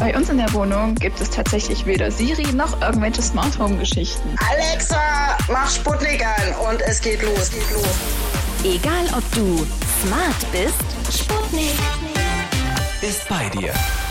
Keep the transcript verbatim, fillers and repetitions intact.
Bei uns in der Wohnung gibt es tatsächlich weder Siri noch irgendwelche Smart Home Geschichten. Alexa, mach Sputnik an und es geht los, geht los. Egal ob du smart bist, Sputnik ist bei dir.